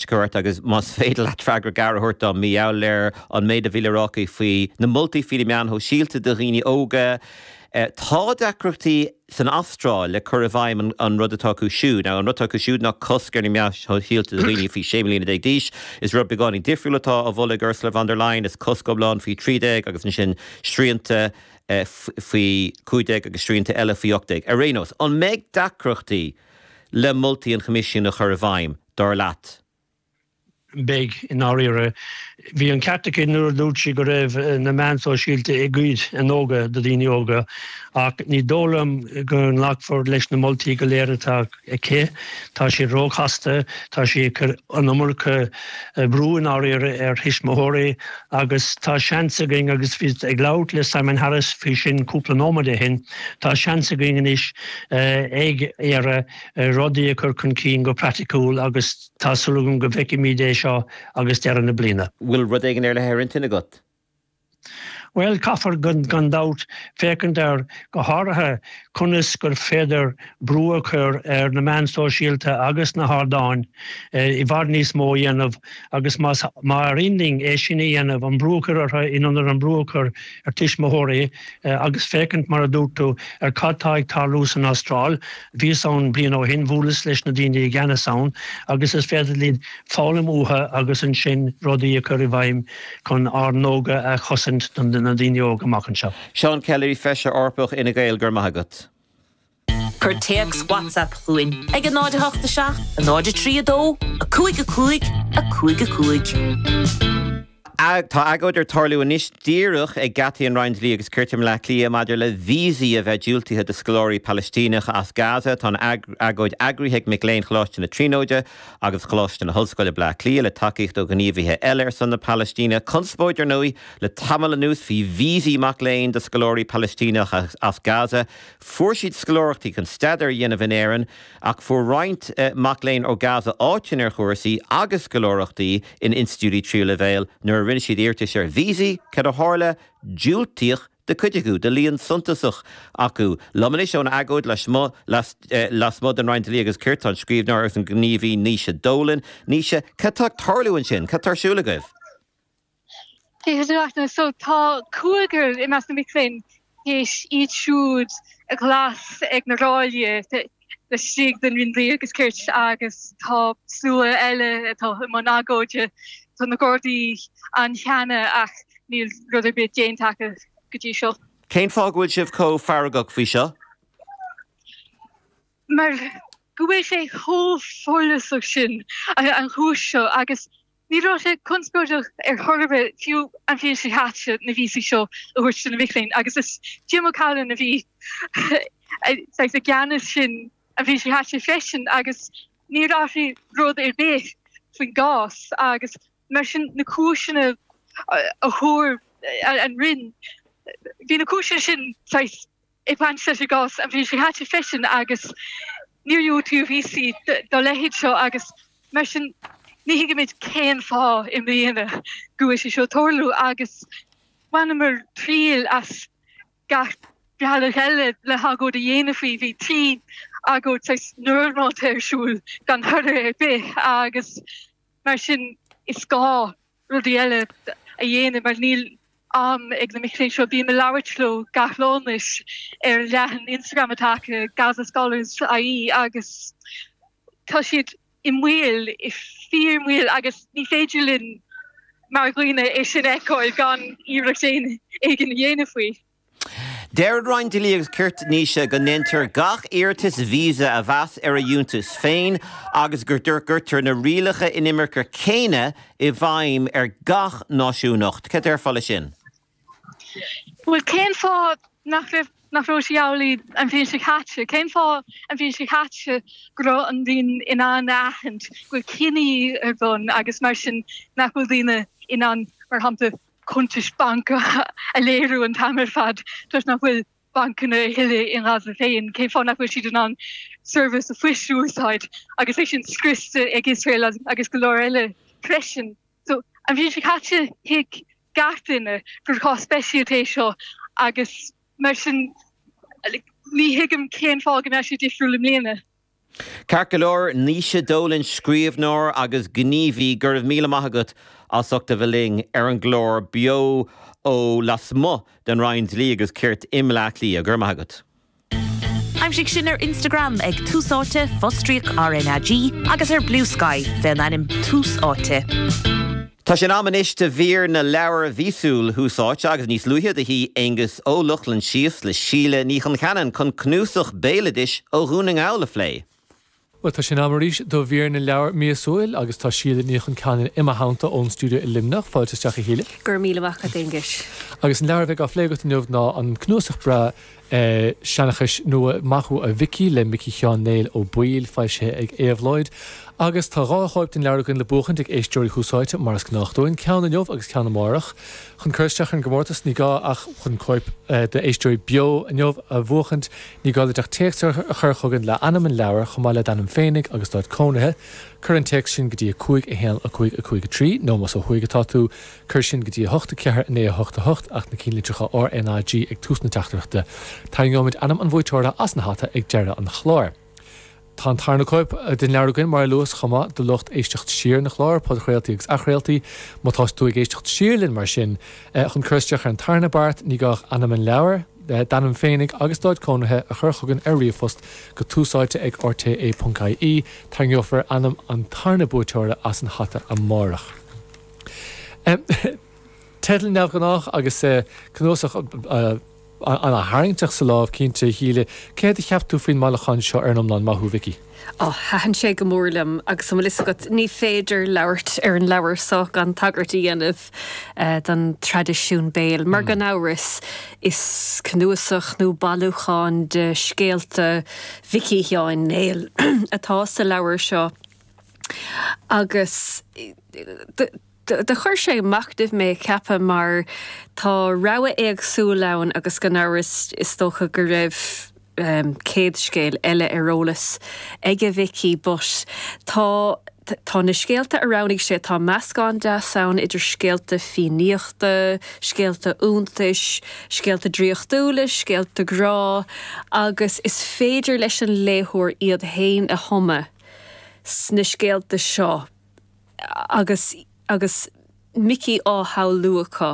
scoirt agus mas féidir le freagra garthirt an míall an méid a bhílerácaí faoi na multi-fíle meán ho síalta de riine óga. Tá decrachtaí san Astráil le chur a bhaim an rud atá acu siúd. Now, an rud atá acu siúd ná coscar ní meas síalta de riine faoi 6 milliúna díis. Is rud beáin difriúlatá a bhla Ursula von der Leyen is coscoblán faoi 30 agus na sin stríonta faoi 15 agus stríonta eile faoi 8. A rénos, an méid decrachtaí le multi an comisiún a chur a bhaim dar leat. Big in áíire. Bhí an ceartacé nuair dúirtí go raibh na meánsá síolte i gcuid an óga do daoine óga ach ní dólam gur an lachford leis na multaí go léire tá cé, tá sé róghasta, tá sé an umurcha brú in áíire hismóthirí agus tá seansa going agus bhí ag labhart le Simon Harris fhí sin cúpla nómada hin, tá seansa going is ag rudaí a chur chun cín go praticúil agus tá sulúgum go bheici mídé seo agus dearan na bliana. Will rud éigen le hairintine agat? Well, caithfar gan dát fécinn go háirithe conas gur féidir brú a chur na meánsá síalta agus na hádáin I bhar níos mó dhéanamh agus má rinding sinna dhéanamh an brúchar inar an brúchar tuismóthirí agus fécinnt mar a dúirtú catáid tarlús an Astráil, bhís an blian ó hin bhualas leis na daoine gceannasáin agus is féidir líad fálam útha agus an sin rudaí a chur I bhaim chun árnóga a chosint na daoine óga machchan seo. Sean Kelly feise orpach ina gael gur maithagat. Cur teags WhatsApp chuin ag an 987, a 932, a 2 Tá agóid tarlú inis díirech ag gataí an Roindlí agus curtim le clia maidir le vísí a bheith diúltaithe de scolóirí Palestínach as Gaza tá agóid agrithe micléin chláiste na tríóide agus chláiste na hoscoile ble clia le takeíocht ó gníomhíthe eile san na Palestína conspóidir nuí le tamil nús hí vísí macléin de scolóirí Palestínach as Gaza fuair siad scolóirtaí chun staidir dhéanamh in éireann ach fuair roinnt macléin ó Gaza áitin ar chuirsaí agus scolóireachtaí in institúí tríú le bhéil nuair rinne siad irtis ar vísí cad a hála diúltaíoch de cuideagú de líon suntasach acu. Lomanis ón agóid las mod an Roindlí agus Curtin scríbnar ar an gníomhí níise dólan. Níise, catá tarlúin sin, catá siúla goibh? So tá cuagar I meas na micléin héis iad siúd a glas ag na ráile le stig den Roindlí agus Curt agus tá slua eile tá man agóide tá na Gordaí an cheanna ach níl ruidir bit déan take go dtí seo. Cén fágúil sibh có faragach faoi seo? Mar go bhfuil sé thómhórlasach sin an chúis seo agus ní rá sé conspóideach ar thorbe fiú an bhíonn sé háite na bhísaí seo a thuirt sin na bhicléin agus is Jim O'Callaghan na bhí a gceannas sin a bhí sé háite freisin agus ní rá sé rud ar bith faoin gás agus mar sin na cúisina a thóir an rinn. Bhí na cúisina sin I pan sé gás a bhí sé háte freisin agus níorú tú bhísaí do lehéid seo agus mar sin ní hiigimid céan fá I mbliana go sé seo torlú agus manamar tríal as gach beala heile le hagód a dhéanamhí bhí tí agód sais nuirmáte arsúil gan thuir ar bith agus mar sin is gá rudí eile a dhéanamh mar níl ag na micléin seo bí me leabhartló gachlónis ar leathan Instagram atácha Gaza Scholars AI agus tá siad I mhuiil I fíor mhuiil agus ní féidir linn mar glúine é sin eáil gan íreacht ag an dhéanamh faoi. Deir Roindlí agus Curt níise go nintar gach iartas vísa a bheas ar a dúntas féin agus gur dúirtar na rialacha inimirchar céine I bhaim ar gach náisiúnacht. Cad ar fála sin? Well, cén fá nach Roisiálaí an bhíonn sé chaite. Cén fá an bhíonn sé chaite go an bhíon in an áithint go cinní ar bun agus mar sin nach bhfuil daoine in an mar hamta Kuntis bank a léirú an tamar fad tuis nach bhfuil bankna hiile in Gaza féin, cé fá nach bhfuil siad an service a fuisúsáid agus é sin scriste ag Israel agus go leir eile freisin. So an bhíonn sé chaite hic gatainine gur cá speisialté seo agus mar sin ní hiigim céan fá go me sé difriúil im léana. Carcalor níise dólinn scríomhnóir agus gníomhí guribh míle maithagat asachta bhling ar an glór bio ó las mo den Ryan's Lí agus ceirt imleach lí a gur maithagat. Aimsigh sin ar Instagram ag túsáte Fostriach RNAG agus ar Blue Sky den anim túsáte. Tá sin amanis de bhír na leabhar vísúil húsáte agus níos luithe de hí Angus ó Luchlan síos le síle níchan canan chun cnúsach béladis ó dhúning ála phlé. Well, tá sin amaríis do bhír na leabhar míosúil agus tá síle níchan canan imachánta ón stúdio i Limnach fáilteteach a chéile. Gur míle bhacha English. Agus an leabhar bheith á phlégat an neamh ná an cnúsach bra seanachas nua machu a Vicky le Mickey Sean Neil ó Buil feise ag éabhlóid. Agus tá ráthóipt in leabhar le buchant ag éisteoirí húsáite mar as gnachtóin ceann an neamh agus ceann amárach. Chun chuirteach an gomórtas ní gá ach chun coip de éisteoirí bio an neamh a bhuachant ní gá idir teachtar a churchugan le anam an leabhar chumáile anam féinnig agus dáid cónathe. Cur an teach sin go dtí a chuig a héal a chuig a trí, nó mas ó chuig atá tú cur sin go dtí a 8 ceathar né a 8 ach na cínlitrecha RNAG ag túsna teachtarachta. Tá gomid anam an bhóitóra as na hata ag deire an chlár. Tá an tarna coip den leabhargan mar luas chama do lucht éistecht siar na chlár, pod chréaltaí agus achréaltaí, má tá tú ag éistecht siarlinn mar sin chun chuirteach an tarna bart ní gach anam an leabhar, danam féinnig agus dáid cónathe a churchugan ar riomhfost go túsáite ag rta.ie tá gheofar anam an tarna bóitóra as an hata amárach. Tedal neamh ganách agus cnósach an a haingteach sa lámh cínte híle, céad a cheap tú faoin máilachan seo ar an maithú Vicky? Hahan sé go mórlam agus sam lisa got ní féidir labhart ar an leabhar soch an tagartí anmh den tradiisiún béal. Mar gan áras is cnúasach nó bailúcháin de scéalta Vicky Sean Neil atá sa leabhar seo. Agus de chuir sé machtaibh mé ceapa mar tá rogha éagsú len agus gan áras is tócha go raibh céad scéal eile arolalas ag a Vicky, but tá na scéalta aránig sé tá meascán de saon idir scéalta finíochta, scéalta úntais, scéalta dríochtúlas, scéalta grá, agus is féidir leis an léthúir iad hain a thoma sna scéalta seo. Agus Mickey á haluacha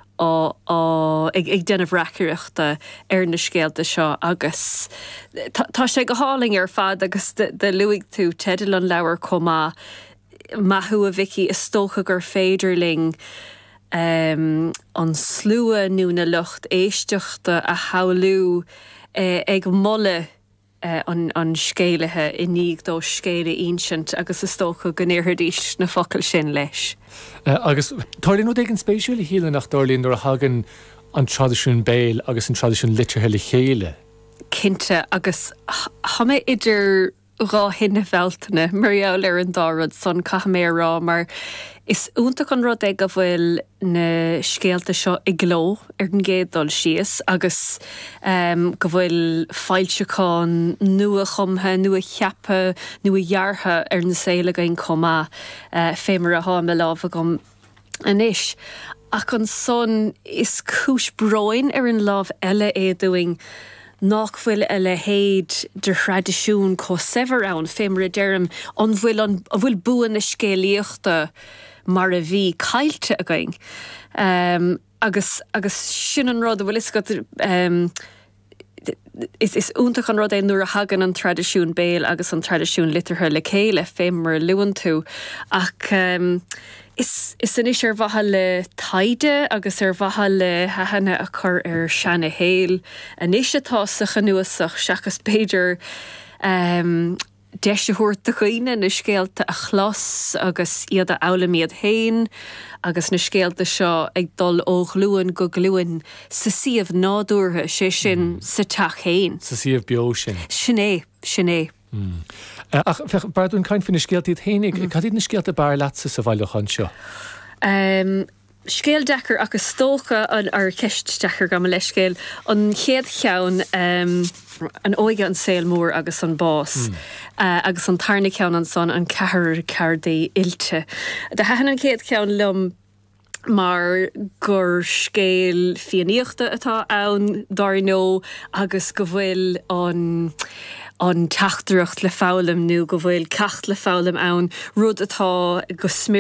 ag denmh reachaireachta ar na scéalta seo agus tá sé go háling ar fad agus de luigh tú tedal an leabhar comá maithú a Vicky is tócha gur féidirling an slua nó na lucht éisteachta a haulú ag molle an scéalathe i níag dó scéile insint agus is tócha go néirthadís na focail sin leis. Agus táirlíonn nó ag an spéisiúla híle nach dárlíonn nuair a hagan an tradiisiún béal agus an tradiisiún litirthe le chéile. Cinnte agus thama idir rá hinna bheltaine marall ar an dárad son caith mé rá mar is úntaach an rud ag go bhfuil na scéalta seo i gló ar an géaddul síos agus go bhfuil fáilteáin nua chumthe, nua cheappa, nua dheartha ar na saoile gaon comá fémar a háim le lábha gom anis. Ach an son is cúis broin ar an lábh eile éadúing nach bhfuil eile héad de tradiisiún có sever ann fémar a deirm an bhfuil buan na scéalaíochta mar a bhí caiilte a going. Agus sin an rud a bhfuil is úntaach an rud é nuair a hagan an tradiisiún béal agus an tradiisiún litirthe le chéile fémar luan tú ach is inis ar bhatha le taide agus ar bhatha le hahanana a chur ar seanna héal anis atá sa chanuasach seachas Péidir deisiúirt a chuoine na scéalta a chlas agus iad a álamíad hain agus na scéalta seo ag dul ó gluúin go gluúin sa siomh nádúrtha sé sin sa teach hain. Sa siomh bio sin. Sinné. Ach barún caiin fin na scéaltaí hénig, cadíad na scéalta bar leatsa sa bhailochan seo? Scéal dechar agus tócha an ar ceist dechar go le scéal an chéad cheann an óige an saoil mór agus an bás agus an tarna ceann an son an ceardaí ilte. De hahan an chéad ceann lum mar gur scéal fianíochta atá ann dar nó agus go bhfuil an teachtareacht le fálam nó go bhfuil cecht le fálam ann rud atá go smir